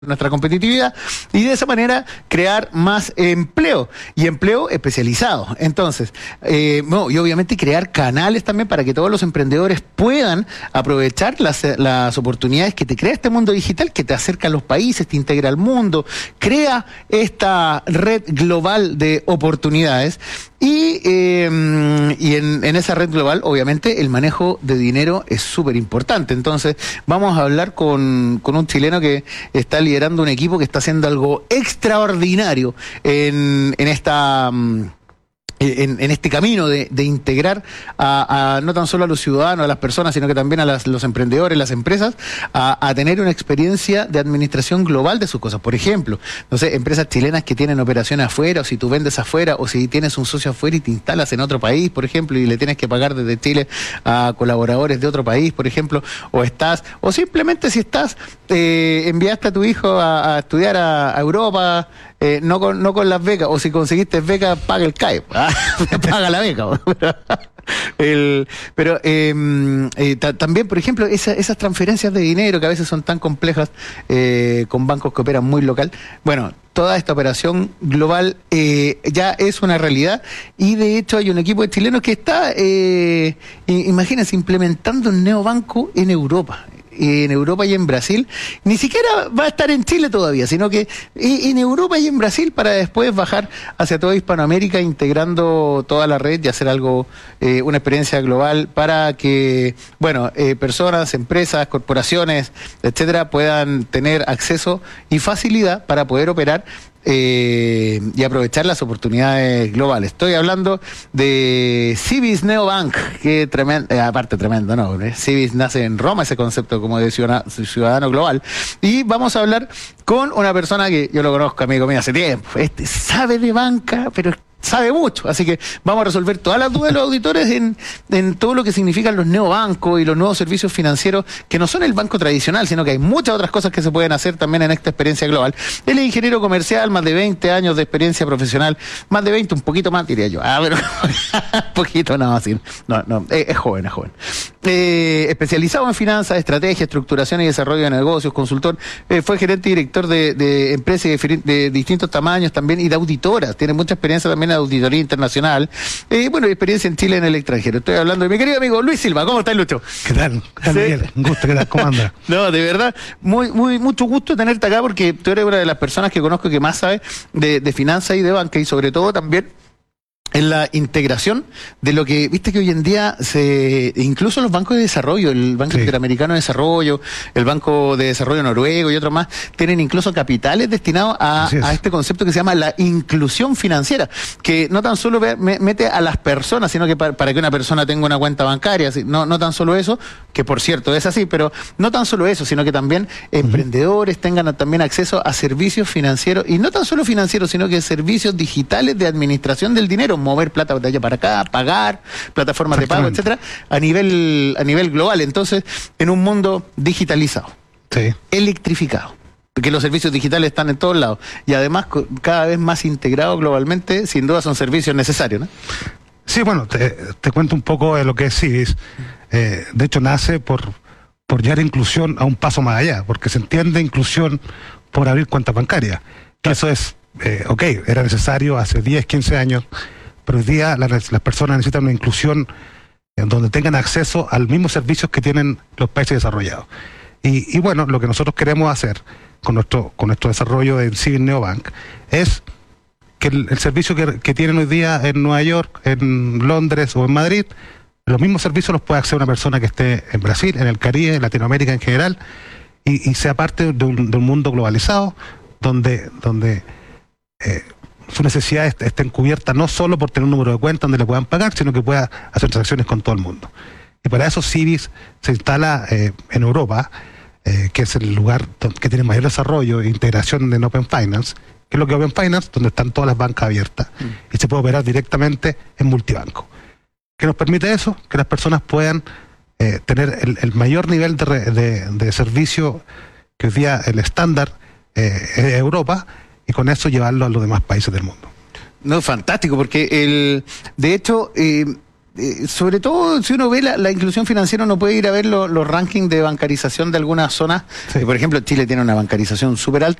nuestra competitividad y de esa manera crear más empleo y empleo especializado. Entonces, y obviamente crear canales también para que todos los emprendedores puedan aprovechar las oportunidades que te crea este mundo digital, que te acerca a los países, te integra al mundo, crea esta red global de oportunidades y en esa red global, obviamente, el manejo de dinero es súper importante. Entonces, vamos a hablar con un chileno que está liderando un equipo que está haciendo algo extraordinario en este camino de integrar no tan solo a los ciudadanos, a las personas, sino que también a los emprendedores, las empresas, a tener una experiencia de administración global de sus cosas. Por ejemplo, no sé, empresas chilenas que tienen operaciones afuera, o si tú vendes afuera, o si tienes un socio afuera y te instalas en otro país, por ejemplo, y le tienes que pagar desde Chile a colaboradores de otro país, por ejemplo, o simplemente si estás, enviaste a tu hijo a estudiar a Europa, no con las becas, o si conseguiste becas, paga el CAE, paga la beca. También, por ejemplo, esas transferencias de dinero que a veces son tan complejas con bancos que operan muy local. Bueno, toda esta operación global ya es una realidad y de hecho hay un equipo de chilenos que está, imagínense, implementando un neobanco en Europa y en Brasil. Ni siquiera va a estar en Chile todavía, sino que en Europa y en Brasil, para después bajar hacia toda Hispanoamérica, integrando toda la red y hacer algo, una experiencia global para que, personas, empresas, corporaciones, etcétera, puedan tener acceso y facilidad para poder operar y aprovechar las oportunidades globales. Estoy hablando de Cibis Neobank, que aparte tremendo, ¿no? Cibis nace en Roma, ese concepto como de ciudadano global. Y vamos a hablar con una persona que yo lo conozco, amigo mío, hace tiempo. Sabe de banca, pero sabe mucho, así que vamos a resolver todas las dudas de los auditores en todo lo que significan los neobancos y los nuevos servicios financieros, que no son el banco tradicional, sino que hay muchas otras cosas que se pueden hacer también en esta experiencia global. Él es ingeniero comercial, más de 20 años de experiencia profesional, más de 20, un poquito más diría yo, pero un poquito no, así, no, es joven. Especializado en finanzas, estrategia, estructuración y desarrollo de negocios, consultor, fue gerente y director de empresas de distintos tamaños también y de auditoras, tiene mucha experiencia también de auditoría internacional, experiencia en Chile y en el extranjero. Estoy hablando de mi querido amigo Luis Silva. ¿Cómo estás, Lucho? ¿Qué tal? ¿Sí? Miguel? Un gusto, ¿qué tal? ¿Cómo andas? No, de verdad, mucho gusto tenerte acá, porque tú eres una de las personas que conozco que más sabe de finanzas y de banca, y sobre todo también en la integración de lo que, viste que hoy en día incluso los bancos de desarrollo, el Banco Interamericano de Desarrollo, el Banco de Desarrollo Noruego y otros más, tienen incluso capitales destinados a este concepto que se llama la inclusión financiera, que no tan solo mete a las personas, sino que para que una persona tenga una cuenta bancaria, no tan solo eso, que por cierto es así, pero no tan solo eso, sino que también emprendedores tengan también acceso a servicios financieros, y no tan solo financieros, sino que servicios digitales de administración del dinero, mover plata de allá para acá, pagar, plataformas de pago, etcétera, a nivel global. Entonces, en un mundo digitalizado, electrificado, porque los servicios digitales están en todos lados y además cada vez más integrados globalmente, sin duda son servicios necesarios, ¿no? Sí, bueno, te cuento un poco de lo que es Cibis. De hecho, nace por llevar inclusión a un paso más allá, porque se entiende inclusión por abrir cuentas bancarias. Que eso es, era necesario hace 10, 15 años, pero hoy día las personas necesitan una inclusión en donde tengan acceso a los mismos servicios que tienen los países desarrollados. Y bueno, lo que nosotros queremos hacer con nuestro desarrollo de Cibis Neobank es que el servicio que tienen hoy día en Nueva York, en Londres o en Madrid, los mismos servicios los puede acceder una persona que esté en Brasil, en el Caribe, en Latinoamérica en general, y sea parte de un mundo globalizado donde sus necesidades estén cubiertas no solo por tener un número de cuenta donde le puedan pagar, sino que pueda hacer transacciones con todo el mundo. Y para eso Cibis se instala en Europa, que es el lugar que tiene mayor desarrollo e integración en Open Finance, que es lo que es Open Finance, donde están todas las bancas abiertas, y se puede operar directamente en multibanco. ¿Qué nos permite eso? Que las personas puedan tener el mayor nivel de servicio que hoy día el estándar es Europa, y con eso llevarlo a los demás países del mundo. No, fantástico, porque de hecho, sobre todo si uno ve la inclusión financiera, uno puede ir a ver los rankings de bancarización de algunas zonas. Sí. Por ejemplo, Chile tiene una bancarización súper alta.